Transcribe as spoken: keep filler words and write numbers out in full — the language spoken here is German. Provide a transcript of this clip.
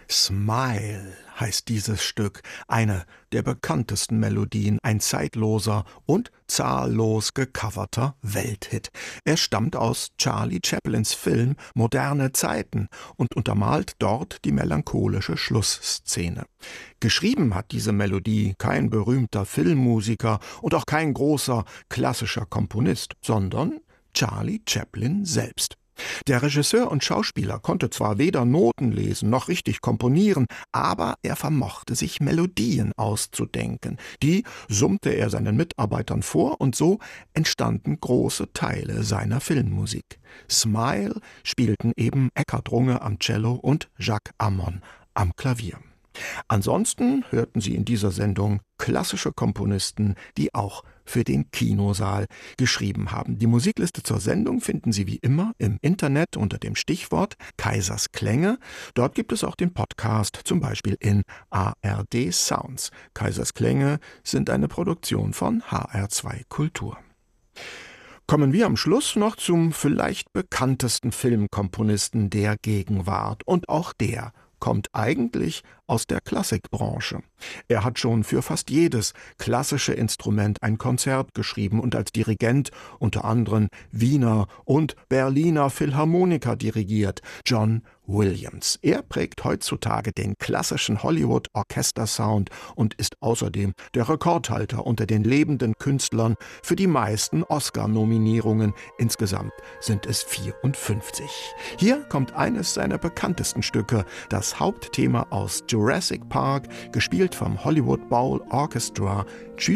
Smile heißt dieses Stück, eine der bekanntesten Melodien, ein zeitloser und zahllos gecoverter Welthit. Er stammt aus Charlie Chaplins Film Moderne Zeiten und untermalt dort die melancholische Schlussszene. Geschrieben hat diese Melodie kein berühmter Filmmusiker und auch kein großer klassischer Komponist, sondern Charlie Chaplin selbst. Der Regisseur und Schauspieler konnte zwar weder Noten lesen noch richtig komponieren, aber er vermochte sich Melodien auszudenken. Die summte er seinen Mitarbeitern vor und so entstanden große Teile seiner Filmmusik. Smile spielten eben Eckhard Runge am Cello und Jacques Ammon am Klavier. Ansonsten hörten Sie in dieser Sendung klassische Komponisten, die auch für den Kinosaal geschrieben haben. Die Musikliste zur Sendung finden Sie wie immer im Internet unter dem Stichwort Kaisers Klänge. Dort gibt es auch den Podcast, zum Beispiel in A R D Sounds. Kaisers Klänge sind eine Produktion von H R zwei Kultur. Kommen wir am Schluss noch zum vielleicht bekanntesten Filmkomponisten der Gegenwart. Und auch der kommt eigentlich aus der Klassikbranche. Er hat schon für fast jedes klassische Instrument ein Konzert geschrieben und als Dirigent unter anderem Wiener und Berliner Philharmoniker dirigiert. John Williams. Er prägt heutzutage den klassischen Hollywood-Orchester-Sound und ist außerdem der Rekordhalter unter den lebenden Künstlern für die meisten Oscar-Nominierungen. Insgesamt sind es vierundfünfzig. Hier kommt eines seiner bekanntesten Stücke, das Hauptthema aus Jurassic Park, gespielt vom Hollywood Bowl Orchestra. Tschüss.